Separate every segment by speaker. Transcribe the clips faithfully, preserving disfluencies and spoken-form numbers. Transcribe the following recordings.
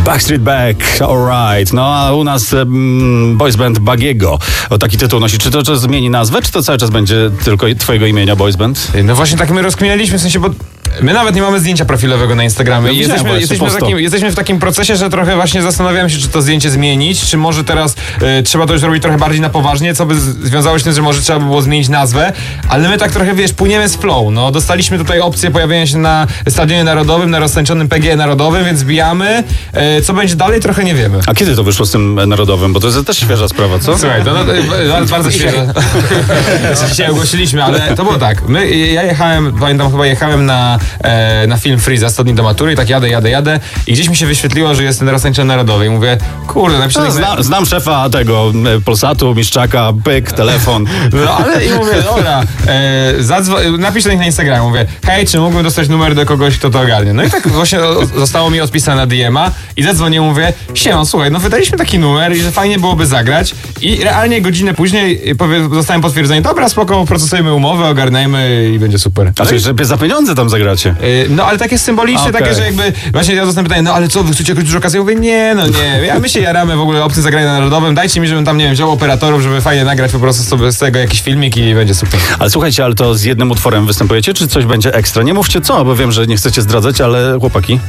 Speaker 1: Backstreet Back, alright. No a u nas um, boys band Bagiego. O taki tytuł nosi. Czy to czas zmieni nazwę, czy to cały czas będzie tylko twojego imienia boys band?
Speaker 2: No właśnie tak my rozkminialiśmy, w sensie, bo my nawet nie mamy zdjęcia profilowego na Instagramie.
Speaker 1: No,
Speaker 2: jesteśmy, jesteśmy, w takim, jesteśmy w takim procesie, że trochę właśnie zastanawiamy się, czy to zdjęcie zmienić, czy może teraz y, trzeba to już robić trochę bardziej na poważnie, co by z- związało się z tym, że może trzeba by było zmienić nazwę, ale my tak trochę, wiesz, płyniemy z flow. No, dostaliśmy tutaj opcję pojawienia się na Stadionie Narodowym, na roztańczonym P G E Narodowym, więc wbijamy. Y, co będzie dalej, trochę nie wiemy.
Speaker 1: A kiedy to wyszło z tym narodowym? Bo to jest też świeża sprawa, co?
Speaker 2: Słuchaj, to no, no, bardzo świeże. Dzisiaj ogłosiliśmy, ale to było tak. My, ja jechałem, pamiętam, chyba jechałem na, e, na film Freeza sto dni do matury i tak jadę, jadę, jadę i gdzieś mi się wyświetliło, że jest ten roztańczony narodowy i mówię, kurde, napiszę...
Speaker 1: No, zna, znam szefa tego e, Polsatu, Miszczaka, pyk, telefon.
Speaker 2: No ale i mówię, dobra, e, zadzwo- napisz do nich na Instagramie, mówię, hej, czy mógłbym dostać numer do kogoś, kto to ogarnie? No i tak właśnie o, zostało mi odpisane na D M a i zadzwonię, mówię, siema, słuchaj, no wydaliśmy taki numer i że fajnie byłoby zagrać i realnie godzinę później powie, zostałem potwierdzenie, dobra, spoko, procesujemy umowę, ogarnajmy i będzie super.
Speaker 1: A czyli, że za pieniądze tam zagracie?
Speaker 2: Yy, no ale takie symboliczne,
Speaker 1: Okay.
Speaker 2: takie, że jakby właśnie ja dostałem pytanie, no ale co, wy chcecie jakąś dużą okazję? Ja mówię, nie, no nie, ja, my się jaramy w ogóle opcję zagrania narodowym, dajcie mi, żebym tam, nie wiem, wziął operatorów, żeby fajnie nagrać po prostu sobie z tego jakiś filmik i będzie super.
Speaker 1: Ale słuchajcie, ale to z jednym utworem występujecie, czy coś będzie ekstra? Nie mówcie co, bo wiem, że nie chcecie zdradzać, ale chłopaki.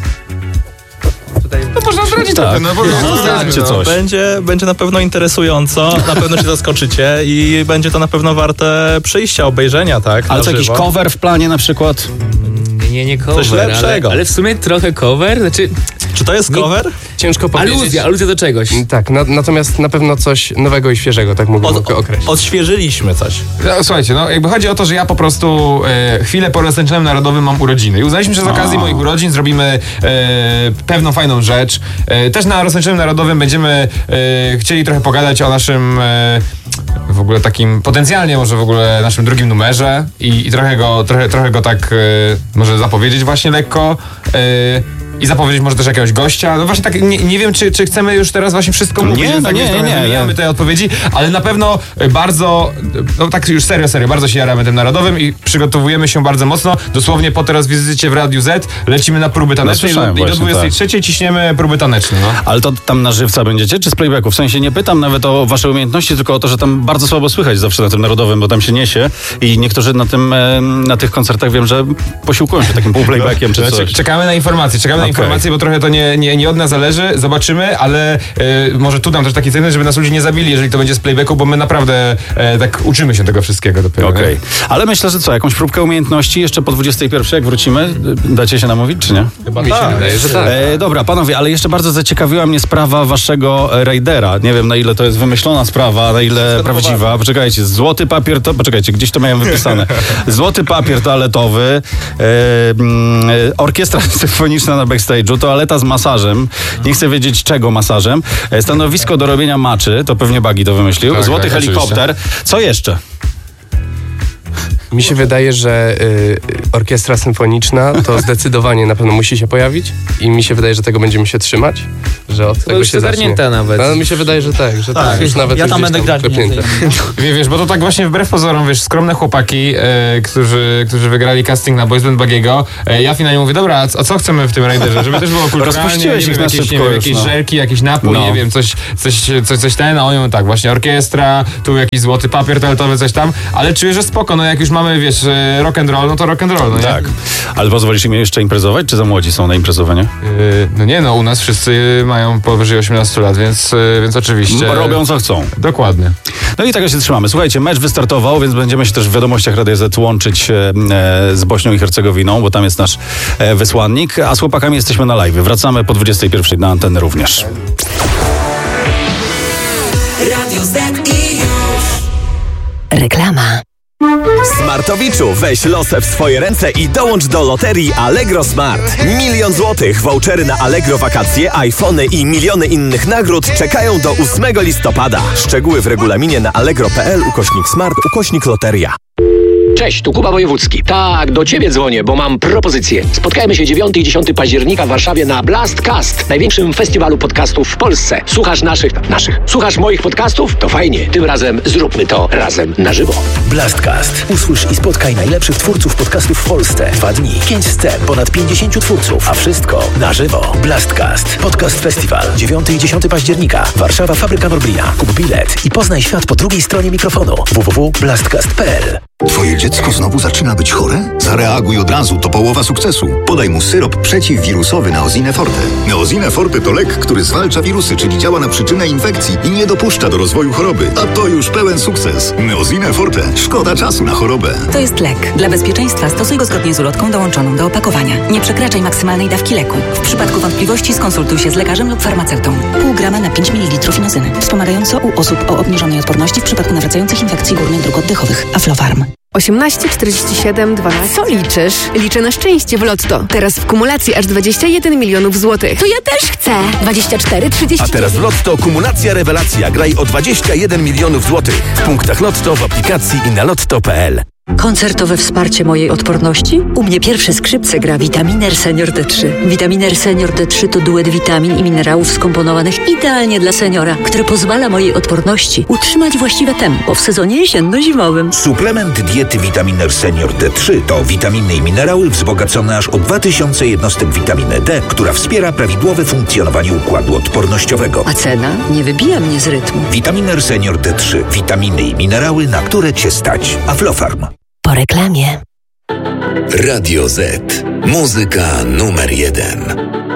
Speaker 2: No można zdradzić
Speaker 1: Tak.
Speaker 2: trochę, no bo
Speaker 1: No,
Speaker 2: no,
Speaker 1: zdradźcie coś.
Speaker 3: Będzie, będzie na pewno interesująco, na pewno się zaskoczycie i będzie to na pewno warte przyjścia, obejrzenia, tak?
Speaker 1: Ale
Speaker 3: na
Speaker 1: co, jakiś
Speaker 3: żywo.
Speaker 1: cover w planie na przykład?
Speaker 4: Nie, nie cover,
Speaker 3: Coś lepszego.
Speaker 4: Ale, ale w sumie trochę cover, znaczy
Speaker 3: Czy to jest
Speaker 4: Nie-
Speaker 3: cover?
Speaker 5: Ciężko powiedzieć.
Speaker 4: aluzja, aluzja do czegoś.
Speaker 5: Tak, na, natomiast na pewno coś nowego i świeżego, tak mogę, mogę określić.
Speaker 3: Odświeżyliśmy coś.
Speaker 2: No, słuchajcie, no jakby chodzi o to, że ja po prostu e, chwilę po roztańczonym narodowym mam urodziny i uznaliśmy, że z okazji
Speaker 1: A.
Speaker 2: moich urodzin zrobimy e, pewną fajną rzecz. E, też na roztańczonym narodowym będziemy e, chcieli trochę pogadać o naszym e, w ogóle takim, potencjalnie może w ogóle naszym drugim numerze i, i trochę go, trochę, trochę go tak e, może zapowiedzieć właśnie lekko. E, I zapowiedzieć może też jakiegoś gościa. No właśnie tak, nie, nie wiem, czy, czy chcemy już teraz właśnie wszystko mówić.
Speaker 1: Nie,
Speaker 2: więc
Speaker 1: no
Speaker 2: tak
Speaker 1: nie,
Speaker 2: jest, trochę
Speaker 1: nie, nie.
Speaker 2: wymieniamy te odpowiedzi, ale na pewno bardzo, no tak już serio, serio, bardzo się jaramy tym narodowym i przygotowujemy się bardzo mocno. Dosłownie po teraz wizycie w Radiu Z lecimy na próby taneczne i do,
Speaker 1: słyszałem
Speaker 2: i do
Speaker 1: właśnie,
Speaker 2: dwudziestej trzeciej ciśniemy próby taneczne. No.
Speaker 1: Ale to tam na żywca będziecie, czy z playbacku? W sensie nie pytam nawet o wasze umiejętności, tylko o to, że tam bardzo słabo słychać zawsze na tym narodowym, bo tam się niesie i niektórzy na tym, e, na tych koncertach wiem, że posiłkują się takim półplaybackiem czy
Speaker 2: Znaczy,
Speaker 1: coś.
Speaker 2: czekamy na informacje, czekamy
Speaker 1: Okej.
Speaker 2: na informacje, bo trochę to nie, nie, nie od nas zależy, zobaczymy, ale e, może tu dam też taki cel, żeby nas ludzie nie zabili, jeżeli to będzie z playbacku, bo my naprawdę e, tak uczymy się tego wszystkiego dopiero.
Speaker 1: Okej.
Speaker 2: nie?
Speaker 1: Ale myślę, że co, jakąś próbkę umiejętności jeszcze po dwudziestej pierwszej, jak wrócimy, dacie się namówić, czy nie?
Speaker 3: Chyba
Speaker 5: Mi się
Speaker 3: tak.
Speaker 5: wydaje, że tak.
Speaker 1: E, dobra, panowie, ale jeszcze bardzo zaciekawiła mnie sprawa waszego e, Raidera. Nie wiem, na ile to jest wymyślona sprawa, na ile prawdziwa. Poczekajcie, złoty papier to... Poczekajcie, gdzieś to miałem wypisane. Złoty papier toaletowy, e, mm, e, orkiestra symfoniczna na backstage'u, toaleta z masażem. Nie chcę wiedzieć czego masażem. E, stanowisko do robienia maczy, to pewnie Bagi to wymyślił.
Speaker 2: Tak,
Speaker 1: Złoty
Speaker 2: tak,
Speaker 1: helikopter. Co jeszcze?
Speaker 5: Mi się wydaje, że y, orkiestra symfoniczna to zdecydowanie na pewno musi się pojawić i mi się wydaje, że tego będziemy się trzymać, że od tego
Speaker 4: już
Speaker 5: się zacznie.
Speaker 4: zagarnięte nawet.
Speaker 5: No, mi się wydaje, że tak, że tak,
Speaker 3: Tak,
Speaker 5: już nawet
Speaker 3: ja
Speaker 5: już
Speaker 3: tam
Speaker 5: gdzieś
Speaker 3: będę grać
Speaker 5: klepnięte.
Speaker 3: więcej.
Speaker 2: Wie, wiesz, bo to tak właśnie wbrew pozorom, wiesz, skromne chłopaki, e, którzy, którzy wygrali casting na Boys Band Bagiego, e, ja finalnie mówię, dobra, a, c- a co chcemy w tym Raiderze? Żeby też było kulturalnie,
Speaker 1: Rozpuściłeś
Speaker 2: nie
Speaker 1: ich
Speaker 2: wiem,
Speaker 1: na
Speaker 2: jakieś, nie
Speaker 1: szybko
Speaker 2: wiem,
Speaker 1: już,
Speaker 2: jakieś
Speaker 1: no.
Speaker 2: żelki, jakiś napój,
Speaker 1: No.
Speaker 2: nie wiem, coś, coś, coś, coś ten, a oni mówią tak, właśnie orkiestra, tu jakiś złoty papier toaletowy, coś tam, ale czuję, że spoko, no jak już mamy, wiesz, e, rock and roll, no to rock and roll, no nie?
Speaker 1: Tak. Ale pozwolisz im jeszcze imprezować, czy za młodzi są na imprezowanie?
Speaker 2: E, no nie, no u nas wszyscy mają powyżej osiemnastu lat, więc, e, więc oczywiście...
Speaker 1: Robią co chcą.
Speaker 2: Dokładnie.
Speaker 1: No i tego się trzymamy. Słuchajcie, mecz wystartował, więc będziemy się też w wiadomościach Radia Z łączyć e, z Bośnią i Hercegowiną, bo tam jest nasz e, wysłannik, a z chłopakami jesteśmy na live. Wracamy po dwudziestej pierwszej na antenę również.
Speaker 6: Radio Z i już.
Speaker 7: Reklama.
Speaker 8: Smartowiczu, weź losy w swoje ręce i dołącz do loterii Allegro Smart. Milion złotych, vouchery na Allegro wakacje, iPhony i miliony innych nagród czekają do ósmego listopada. Szczegóły w regulaminie na allegro kropka pl ukośnik smart ukośnik loteria.
Speaker 9: Cześć, tu Kuba Wojewódzki. Tak, do ciebie dzwonię, bo mam propozycję. Spotkajmy się dziewiątego i dziesiątego października w Warszawie na Blastcast, największym festiwalu podcastów w Polsce. Słuchasz naszych, naszych, słuchasz moich podcastów? To fajnie. Tym razem zróbmy to razem na żywo.
Speaker 10: Blastcast. Usłysz i spotkaj najlepszych twórców podcastów w Polsce. Dwa dni, pięć scen, ponad pięćdziesięciu twórców, a wszystko na żywo. Blastcast. Podcast Festiwal. dziewiątego i dziesiątego października. Warszawa, Fabryka Norblina. Kup bilet i poznaj świat po drugiej stronie mikrofonu. w w w kropka blastcast kropka p l.
Speaker 11: Twoje dziecko znowu zaczyna być chore? Zareaguj od razu, to połowa sukcesu. Podaj mu syrop przeciwwirusowy Neosine Forte. Neosine Forte to lek, który zwalcza wirusy, czyli działa na przyczynę infekcji i nie dopuszcza do rozwoju choroby. A to już pełen sukces. Neosine Forte. Szkoda czasu na chorobę.
Speaker 12: To jest lek. Dla bezpieczeństwa stosuj go zgodnie z ulotką dołączoną do opakowania. Nie przekraczaj maksymalnej dawki leku. W przypadku wątpliwości skonsultuj się z lekarzem lub farmaceutą. Pół grama na pięć mililitrów inozyny. Wspomagająco u osób o obniżonej odporności w przypadku nawracających infekcji górnych dróg oddechowych. Aflofarm.
Speaker 13: osiemnaście czterdzieści siedem dwanaście. Co liczysz? Liczę na szczęście w Lotto. Teraz w kumulacji aż dwadzieścia jeden milionów złotych.
Speaker 7: To ja też chcę. dwadzieścia cztery, trzydzieści.
Speaker 14: A teraz w Lotto kumulacja rewelacja. Graj o dwadzieścia jeden milionów złotych. W punktach Lotto, w aplikacji i na lotto kropka p l.
Speaker 15: Koncertowe wsparcie mojej odporności? U mnie pierwsze skrzypce gra Vitaminer Senior D trzy. Vitaminer Senior D trzy to duet witamin i minerałów skomponowanych idealnie dla seniora, który pozwala mojej odporności utrzymać właściwe tempo w sezonie jesienno-zimowym.
Speaker 16: Suplement diety Vitaminer Senior D trzy to witaminy i minerały wzbogacone aż o dwa tysiące jednostek witaminy D, która wspiera prawidłowe funkcjonowanie układu odpornościowego.
Speaker 15: A cena nie wybija mnie z rytmu.
Speaker 16: Vitaminer Senior D trzy. Witaminy i minerały, na które Cię stać. Aflofarm.
Speaker 7: Po reklamie.
Speaker 17: Radio Z. Muzyka numer jeden.